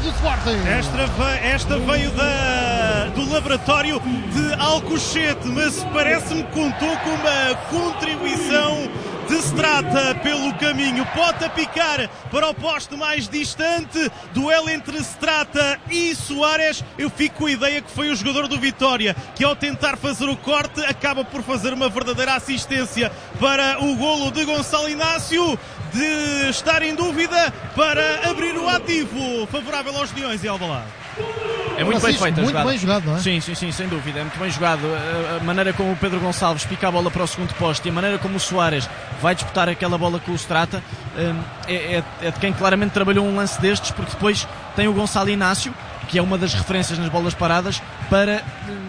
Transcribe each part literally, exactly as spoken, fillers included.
do Sporting. Esta, ve esta veio da, do laboratório de Alcochete, mas parece-me que contou com uma contribuição de Strata pelo caminho. Pode a picar para o poste mais distante. Duelo entre Strata e Soares. Eu fico com a ideia que foi o jogador do Vitória que, ao tentar fazer o corte, acaba por fazer uma verdadeira assistência para o golo de Gonçalo Inácio, de estar em dúvida para abrir o ativo favorável aos Leões e Alvalade. É muito bem feito a muito jogada. bem jogado, não é? Sim, sim, sim, sem dúvida. É muito bem jogado. A, a maneira como o Pedro Gonçalves pica a bola para o segundo poste e a maneira como o Soares vai disputar aquela bola com o Strata um, é, é, é de quem claramente trabalhou um lance destes, porque depois tem o Gonçalo Inácio, que é uma das referências nas bolas paradas, para,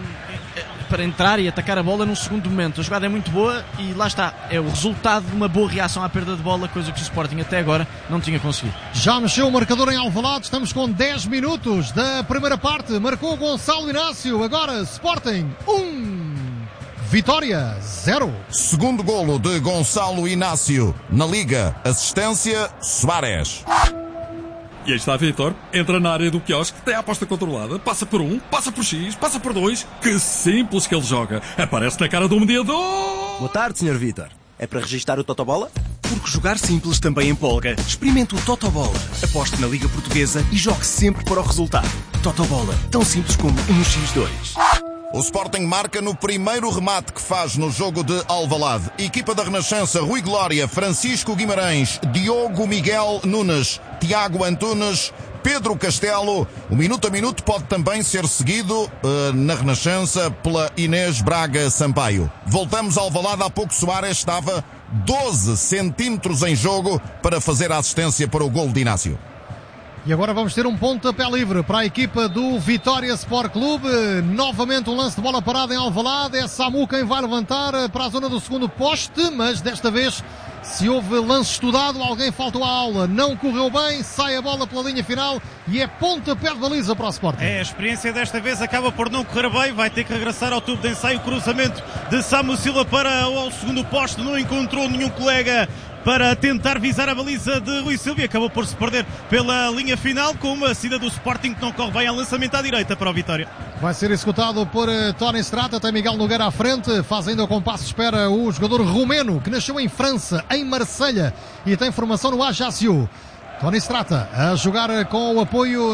para entrar e atacar a bola num segundo momento. A jogada é muito boa e lá está. É o resultado de uma boa reação à perda de bola, coisa que o Sporting até agora não tinha conseguido. Já mexeu o marcador em Alvalade, estamos com dez minutos da primeira parte. Marcou Gonçalo Inácio, agora Sporting um, Vitória zero. Segundo golo de Gonçalo Inácio na Liga, assistência Soares. E aí está Vítor, entra na área do quiosque, tem a aposta controlada, passa por um, passa por X, passa por dois. Que simples que ele joga. Aparece na cara do mediador. Boa tarde, senhor Vítor. É para registar o Totobola? Porque jogar simples também empolga. Experimente o Totobola. Aposte na Liga Portuguesa e jogue sempre para o resultado. Totobola, tão simples como um por dois. O Sporting marca no primeiro remate que faz no jogo de Alvalade. Equipa da Renascença: Rui Glória, Francisco Guimarães, Diogo Miguel Nunes, Tiago Antunes, Pedro Castelo. O minuto a minuto pode também ser seguido uh, na Renascença pela Inês Braga Sampaio. Voltamos ao Alvalade. Há pouco Soares estava doze centímetros em jogo para fazer a assistência para o golo de Inácio. E agora vamos ter um pontapé livre para a equipa do Vitória Sport Clube. Novamente um lance de bola parada em Alvalade. É Samu quem vai levantar para a zona do segundo poste, mas desta vez, se houve lance estudado, alguém faltou à aula. Não correu bem, sai a bola pela linha final e é pontapé de baliza para o Sporting. É, a experiência desta vez acaba por não correr bem. Vai ter que regressar ao tubo de ensaio. Cruzamento de Samu Silva para o segundo poste. Não encontrou nenhum colega para tentar visar a baliza de Rui Silva. Acabou por se perder pela linha final, com uma saída do Sporting que não corre bem, a lançamento à direita para o Vitória. Vai ser executado por uh, Tony Strata. Tem Miguel Nogueira à frente, faz ainda o compasso de espera o jogador romeno que nasceu em França, em Marselha, e tem formação no Ajaccio. Tony Strata a jogar com o apoio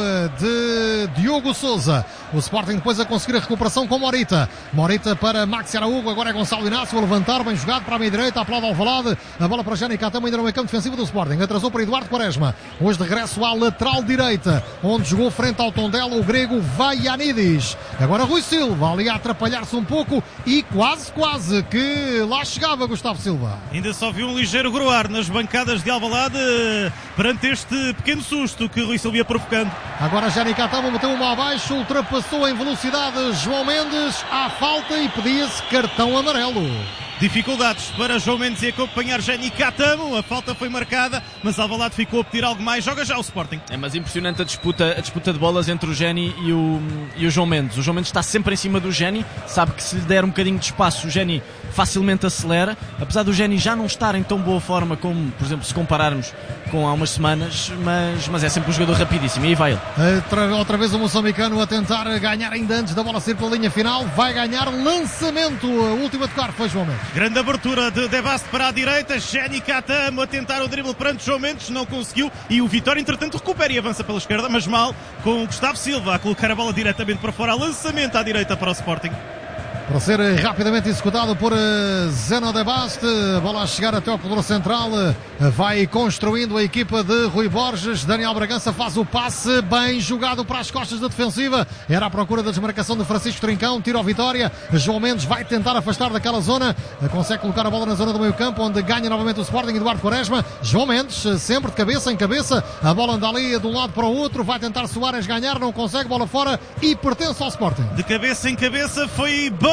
de Diogo Sousa. O Sporting depois a conseguir a recuperação com Morita. Morita para Maxi Araújo, agora é Gonçalo Inácio a levantar, bem jogado para a meia direita, aplaude Alvalade. A bola para Jani Catamo ainda no meio campo defensivo do Sporting. Atrasou para Eduardo Quaresma. Hoje de regresso à lateral direita, onde jogou frente ao Tondela o grego Vaianidis. Agora Rui Silva ali a atrapalhar-se um pouco e quase, quase que lá chegava Gustavo Silva. Ainda só viu um ligeiro groar nas bancadas de Alvalade perante este pequeno susto que Rui Silva ia provocando. Agora Jani Catamo meteu uma abaixo, ultrapassou em velocidade João Mendes, à falta e pedia-se cartão amarelo. Dificuldades para João Mendes e acompanhar Jani Catamo. A falta foi marcada, mas Alvalade ficou a pedir algo mais. Joga já o Sporting. É, mas impressionante a disputa, a disputa de bolas entre o Jani e o, e o João Mendes. O João Mendes está sempre em cima do Jani, sabe que se lhe der um bocadinho de espaço o Jani facilmente acelera, apesar do Jani já não estar em tão boa forma como, por exemplo, se compararmos com há umas semanas, mas, mas é sempre um jogador rapidíssimo, e aí vai ele. Outra, outra vez o moçambicano a tentar ganhar ainda antes da bola sair pela linha final, vai ganhar lançamento, a última a tocar foi João Mendes. Grande abertura de Debaste para a direita, Jani Catamo a tentar o drible perante João Mendes, não conseguiu, e o Vitória entretanto recupera e avança pela esquerda, mas mal, com o Gustavo Silva a colocar a bola diretamente para fora, lançamento à direita para o Sporting. Para ser rapidamente executado por Zeno de Baste, a bola a chegar até ao corredor central, vai construindo a equipa de Rui Borges. Daniel Bragança faz o passe, bem jogado para as costas da defensiva, era à procura da desmarcação de Francisco Trincão, tira ao Vitória. João Mendes vai tentar afastar daquela zona, consegue colocar a bola na zona do meio campo, onde ganha novamente o Sporting. Eduardo Quaresma, João Mendes sempre de cabeça em cabeça, a bola anda ali de um lado para o outro, vai tentar Soares ganhar, não consegue, bola fora e pertence ao Sporting. De cabeça em cabeça foi bom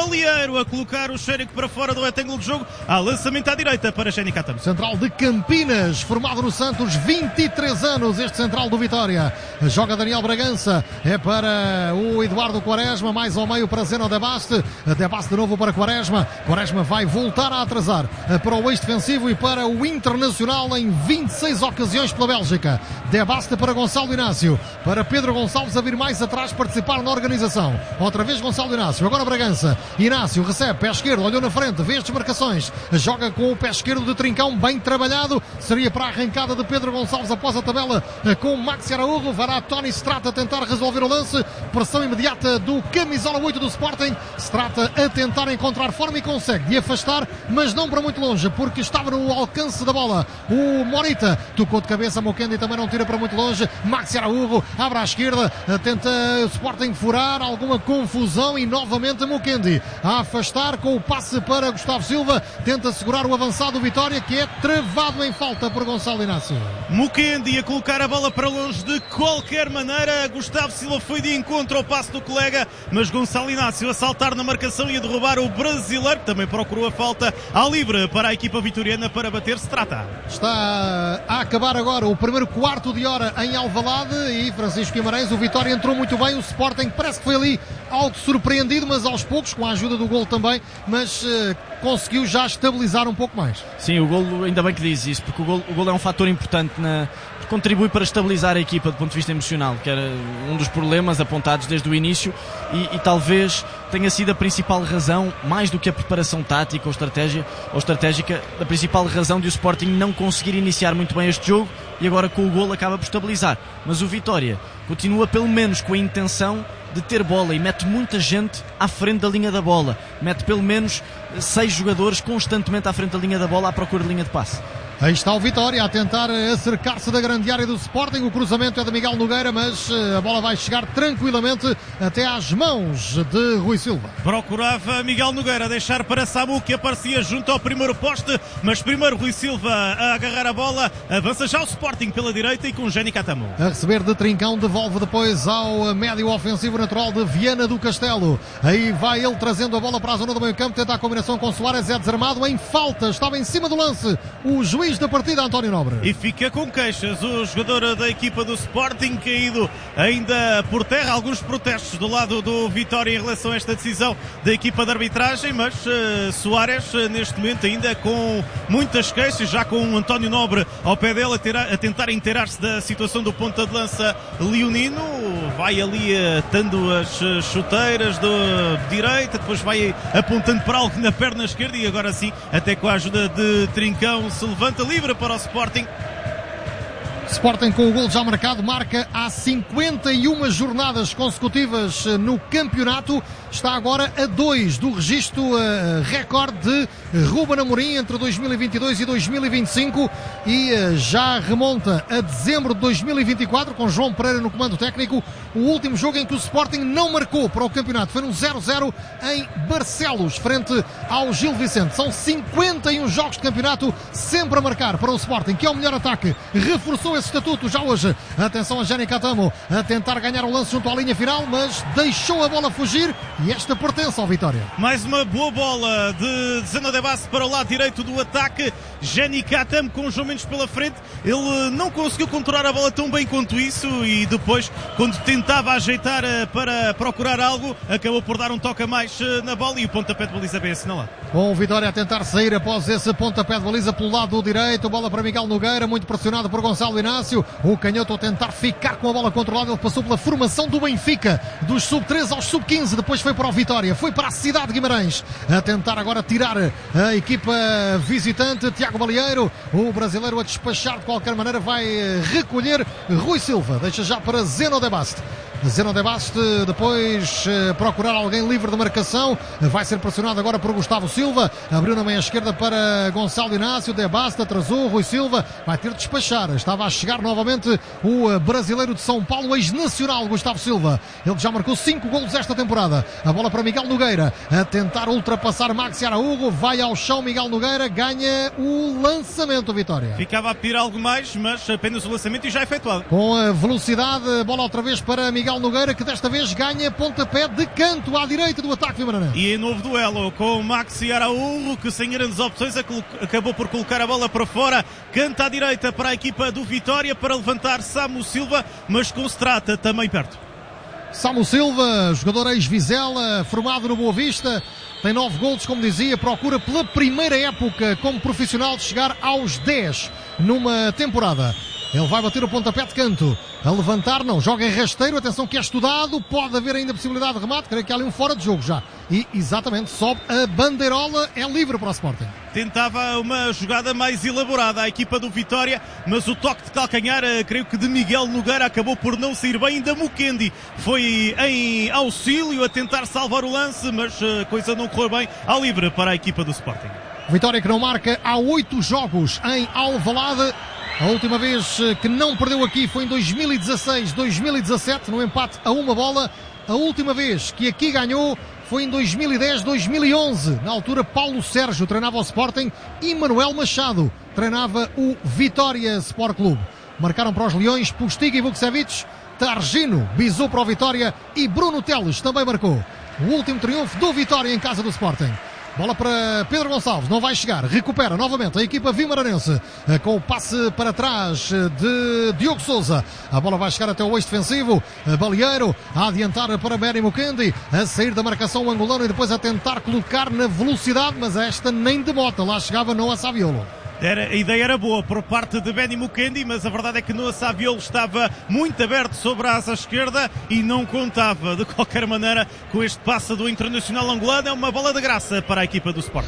Balieiro a colocar o Xérico para fora do retângulo de jogo. Há lançamento à direita para Jenny Catamo. Central de Campinas, formado no Santos, vinte e três anos, este central do Vitória. Joga Daniel Bragança, é para o Eduardo Quaresma, mais ao meio para Zeno de Baste. De Baste de novo para Quaresma. Quaresma vai voltar a atrasar para o ex-defensivo e para o Internacional em vinte e seis ocasiões pela Bélgica. De Baste para Gonçalo Inácio, para Pedro Gonçalves a vir mais atrás participar na organização. Outra vez Gonçalo Inácio, agora Bragança. Inácio recebe, pé esquerdo, olhou na frente, vê as desmarcações, joga com o pé esquerdo de Trincão, bem trabalhado, seria para a arrancada de Pedro Gonçalves após a tabela com Maxi Araújo. Vará Tony Strata a tentar resolver o lance, pressão imediata do camisola oito do Sporting. Strata a tentar encontrar forma e consegue de afastar, mas não para muito longe, porque estava no alcance da bola o Morita, tocou de cabeça, Mokendi também não tira para muito longe. Maxi Araújo abre à esquerda, tenta o Sporting furar, alguma confusão e novamente Mokendi a afastar com o passe para Gustavo Silva, tenta segurar o avançado Vitória, que é travado em falta por Gonçalo Inácio. Mokendi a colocar a bola para longe de qualquer maneira. Gustavo Silva foi de encontro ao passe do colega, mas Gonçalo Inácio a saltar na marcação e a derrubar o brasileiro, que também procurou a falta à livre para a equipa vitoriana para bater Strata. Está a acabar agora o primeiro quarto de hora em Alvalade e Francisco Guimarães, o Vitória entrou muito bem, o Sporting parece que foi ali algo surpreendido, mas aos poucos, com a ajuda do golo também, mas uh, conseguiu já estabilizar um pouco mais. Sim, o golo, ainda bem que diz isso, porque o golo, o golo é um fator importante, na, contribui para estabilizar a equipa do ponto de vista emocional, que era um dos problemas apontados desde o início e, e talvez tenha sido a principal razão, mais do que a preparação tática ou, estratégia, ou estratégica, a principal razão de o Sporting não conseguir iniciar muito bem este jogo e agora com o golo acaba por estabilizar. Mas o Vitória continua pelo menos com a intenção de ter bola e mete muita gente à frente da linha da bola, mete pelo menos seis jogadores constantemente à frente da linha da bola à procura de linha de passe. Aí está o Vitória a tentar acercar-se da grande área do Sporting. O cruzamento é de Miguel Nogueira, mas a bola vai chegar tranquilamente até às mãos de Rui Silva. Procurava Miguel Nogueira deixar para Samu, que aparecia junto ao primeiro poste, mas primeiro Rui Silva a agarrar a bola. Avança já o Sporting pela direita e com Jenny Catamo. A receber de Trincão, devolve depois ao médio ofensivo natural de Viana do Castelo. Aí vai ele trazendo a bola para a zona do meio campo, tenta a combinação com Soares, é desarmado em falta, estava em cima do lance o juiz da partida, António Nobre. E fica com queixas o jogador da equipa do Sporting, caído ainda por terra. Alguns protestos do lado do Vitória em relação a esta decisão da equipa de arbitragem, mas uh, Soares uh, neste momento ainda com muitas queixas, já com o António Nobre ao pé dele a, ter, a tentar inteirar-se da situação do ponta de lança leonino. Vai ali uh, dando as uh, chuteiras do direita, depois vai apontando para algo na perna esquerda e agora sim, até com a ajuda de Trincão, se levanta livre para o Sporting. Sporting com o gol já marcado, marca há cinquenta e uma jornadas consecutivas no campeonato, está agora a dois do registro uh, recorde de Ruben Amorim entre dois mil e vinte e dois e dois mil e vinte e cinco e uh, já remonta a dezembro de dois mil e vinte e quatro com João Pereira no comando técnico, o último jogo em que o Sporting não marcou para o campeonato foi no zero zero em Barcelos frente ao Gil Vicente. São cinquenta e um jogos de campeonato sempre a marcar para o Sporting, que é o melhor ataque, reforçou esse estatuto já hoje. Atenção a Jenny Catamo a tentar ganhar o lance junto à linha final, mas deixou a bola fugir e esta pertence ao Vitória. Mais uma boa bola de Zeno de Baste para o lado direito do ataque. Jenny Catamo com os Mendes pela frente, ele não conseguiu controlar a bola tão bem quanto isso e depois, quando tentava ajeitar para procurar algo, acabou por dar um toque a mais na bola e o pontapé de baliza bem assinalado. Com o Vitória a tentar sair após esse pontapé de baliza pelo lado direito, bola para Miguel Nogueira, muito pressionado por Gonçalo Inácio, o canhoto a tentar ficar com a bola controlada, ele passou pela formação do Benfica, dos sub treze aos sub quinze, depois foi para o Vitória, foi para a cidade de Guimarães, a tentar agora tirar a equipa visitante. Tiago Balieiro, o brasileiro a despachar de qualquer maneira, vai recolher Rui Silva, deixa já para Zeno de Baste. Zeno de Baste depois eh, procurar alguém livre de marcação, vai ser pressionado agora por Gustavo Silva, abriu na meia esquerda para Gonçalo Inácio, de Baste atrasou, Rui Silva vai ter de despachar, estava a chegar novamente o brasileiro de São Paulo, ex-nacional Gustavo Silva, ele já marcou cinco golos esta temporada. A bola para Miguel Nogueira, a tentar ultrapassar Maxi Araújo, vai ao chão Miguel Nogueira, ganha o lançamento, Vitória. Ficava a pedir algo mais, mas apenas o lançamento e já efetuado. Com a velocidade, bola outra vez para Miguel Miguel Nogueira, que desta vez ganha pontapé de canto à direita do ataque vimaranense. E em novo duelo com o Maxi Araújo, que sem grandes opções acabou por colocar a bola para fora. Canta à direita para a equipa do Vitória para levantar Samu Silva, mas com Strata também perto. Samu Silva, jogador ex-Vizela, formado no Boa Vista, tem nove golos, como dizia, procura pela primeira época como profissional de chegar aos dez numa temporada. Ele vai bater o pontapé de canto, a levantar, não, joga em rasteiro, atenção que é estudado, pode haver ainda possibilidade de remate, creio que há ali um fora de jogo já. E, exatamente, sobe a bandeirola, é livre para o Sporting. Tentava uma jogada mais elaborada a equipa do Vitória, mas o toque de calcanhar, creio que de Miguel Nogueira, acabou por não sair bem. Ainda Mukendi foi em auxílio a tentar salvar o lance, mas a coisa não correu bem, ao livre para a equipa do Sporting. Vitória que não marca há oito jogos em Alvalade. A última vez que não perdeu aqui foi em dois mil e dezasseis, dois mil e dezassete, no empate a uma bola. A última vez que aqui ganhou foi em dois mil e dez, dois mil e onze. Na altura, Paulo Sérgio treinava o Sporting e Manuel Machado treinava o Vitória Sport Clube. Marcaram para os Leões Postiga e Vukcevic, Targino bisou para o Vitória e Bruno Teles também marcou. O último triunfo do Vitória em casa do Sporting. Bola para Pedro Gonçalves, não vai chegar, recupera novamente a equipa vimaranense com o passe para trás de Diogo Sousa. A bola vai chegar até o eixo defensivo, Balieiro a adiantar para Benny Mukendi, a sair da marcação angolano e depois a tentar colocar na velocidade, mas esta nem de bota, lá chegava Noah Saviolo. Era, a ideia era boa por parte de Benny Mukendi, mas a verdade é que Noah Saviolo estava muito aberto sobre a asa esquerda e não contava de qualquer maneira com este passe do internacional angolano. É uma bola de graça para a equipa do Sporting.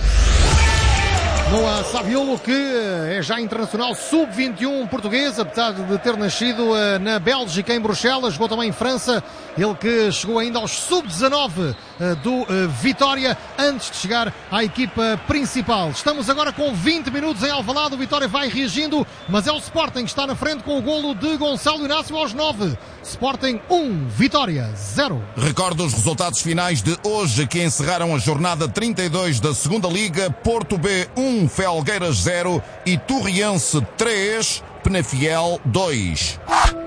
Noah Saviolo, que é já internacional sub vinte e um português, apesar de ter nascido na Bélgica, em Bruxelas, jogou também em França. Ele que chegou ainda aos sub dezanove do Vitória, antes de chegar à equipa principal. Estamos agora com vinte minutos em Alvalade, o Vitória vai reagindo, mas é o Sporting que está na frente com o golo de Gonçalo Inácio aos nove. Sporting um, Vitória zero. Recordo os resultados finais de hoje que encerraram a jornada trinta e dois da segunda Liga. Porto B um, Felgueiras zero e Torriense três, Penafiel dois.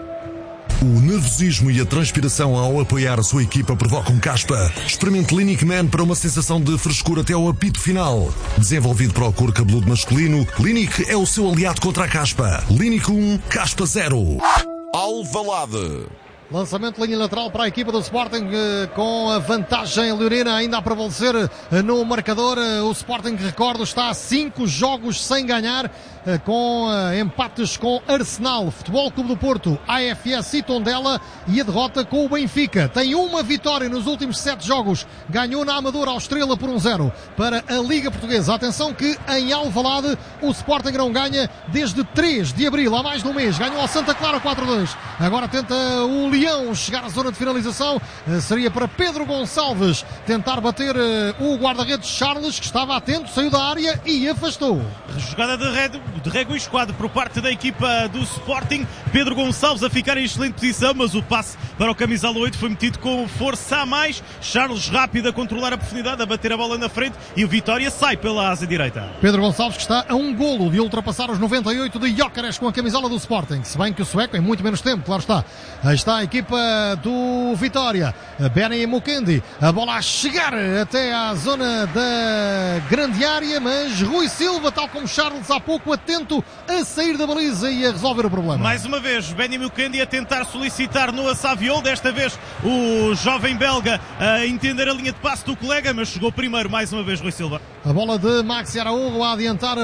O nervosismo e a transpiração ao apoiar a sua equipa provocam caspa. Experimente Clinic Man para uma sensação de frescura até ao apito final. Desenvolvido para o couro cabeludo masculino, Clinic é o seu aliado contra a caspa. Clinic um, caspa zero. Alvalade. Lançamento de linha lateral para a equipa do Sporting, com a vantagem leonina ainda a prevalecer no marcador. O Sporting, que recordo, está a cinco jogos sem ganhar, com empates com Arsenal, Futebol Clube do Porto, A F S e Tondela, e a derrota com o Benfica. Tem uma vitória nos últimos sete jogos, ganhou na Amadora ao Estrela por um zero para a Liga Portuguesa. Atenção que em Alvalade o Sporting não ganha desde três de abril, há mais de um mês. Ganhou ao Santa Clara quatro a dois. Agora tenta o Leão chegar à zona de finalização, seria para Pedro Gonçalves tentar bater o guarda-redes Charles, que estava atento, saiu da área e afastou. Jogada de, red, de régua e esquadro por parte da equipa do Sporting. Pedro Gonçalves a ficar em excelente posição, mas o passe para o camisalo oito foi metido com força a mais. Charles rápido a controlar a profundidade, a bater a bola na frente, e o Vitória sai pela asa direita. Pedro Gonçalves, que está a um golo de ultrapassar os noventa e oito de Gyökeres com a camisola do Sporting, se bem que o sueco em muito menos tempo, claro está. Aí está a equipa do Vitória, Benny Mukendi, a bola a chegar até à zona da grande área, mas Rui Silva, tal como Charles há pouco, atento a sair da baliza e a resolver o problema. Mais uma vez Benny Mukendi a tentar solicitar Noah Saviolo, desta vez o jovem belga a entender a linha de passe do colega, mas chegou primeiro mais uma vez Rui Silva. A bola de Maxi Araújo a adiantar